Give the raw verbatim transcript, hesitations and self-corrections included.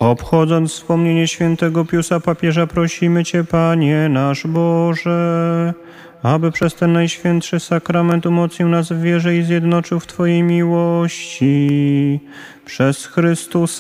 Obchodząc wspomnienie świętego Piusa papieża, prosimy Cię, Panie nasz Boże, aby przez ten najświętszy sakrament umocnił nas w wierze i zjednoczył w Twojej miłości. Przez Chrystusa